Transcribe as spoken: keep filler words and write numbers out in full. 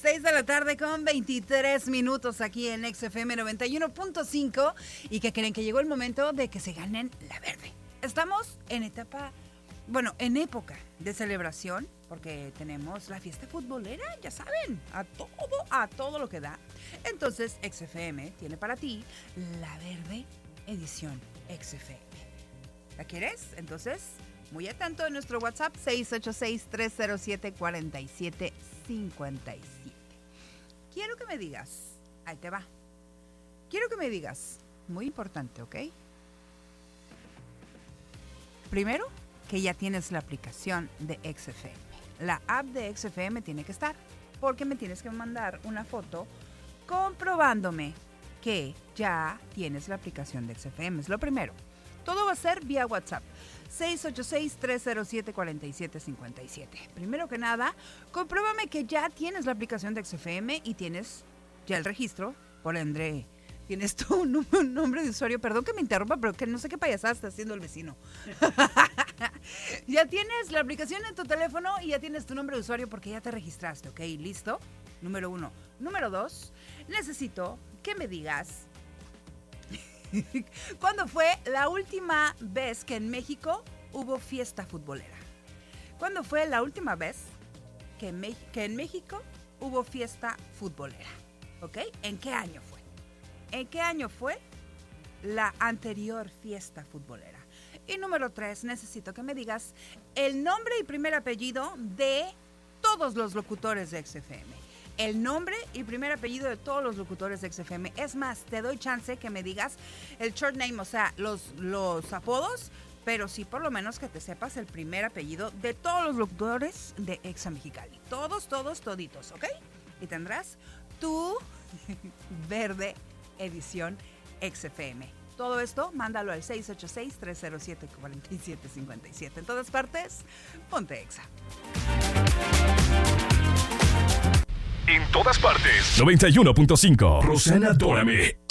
seis de la tarde con veintitrés minutos aquí en X F M noventa y uno punto cinco. ¿Y que creen? Que llegó el momento de que se ganen la verde. Estamos en etapa, bueno, en época de celebración, porque tenemos la fiesta futbolera, ya saben, a todo, a todo lo que da. Entonces, X F M tiene para ti la verde edición X F M. ¿La quieres? Entonces, muy atento a nuestro WhatsApp seis ocho seis, tres cero siete, cuatro siete cinco siete. Quiero que me digas, ahí te va. Quiero que me digas, muy importante, ¿ok? Primero, que ya tienes la aplicación de X F M. La app de X F M tiene que estar, porque me tienes que mandar una foto comprobándome que ya tienes la aplicación de X F M. Es lo primero. Todo va a ser vía WhatsApp. seis ocho seis, tres cero siete, cuatro siete cinco siete. Primero que nada, compruébame que ya tienes la aplicación de X F M y tienes ya el registro. Por ende, tienes tu un nombre de usuario. Perdón que me interrumpa, pero que no sé qué payasada está haciendo el vecino. Ya tienes la aplicación en tu teléfono y ya tienes tu nombre de usuario porque ya te registraste, ¿ok? ¿Listo? Número uno. Número dos, necesito que me digas ¿cuándo fue la última vez que en México hubo fiesta futbolera? ¿Cuándo fue la última vez que, me, que en México hubo fiesta futbolera? ¿Ok? ¿En qué año fue? ¿En qué año fue la anterior fiesta futbolera? Y número tres, necesito que me digas el nombre y primer apellido de todos los locutores de X F M. El nombre y primer apellido de todos los locutores de X F M. Es más, te doy chance que me digas el short name, o sea, los, los apodos, pero sí por lo menos que te sepas el primer apellido de todos los locutores de Exa Mexicali. Todos, todos, toditos, ¿ok? Y tendrás tu verde edición X F M. Todo esto, mándalo al seis ocho seis, tres cero siete, cuatro siete cinco siete. En todas partes, ponte Exa. En todas partes, noventa y uno punto cinco. Rosana Dórame.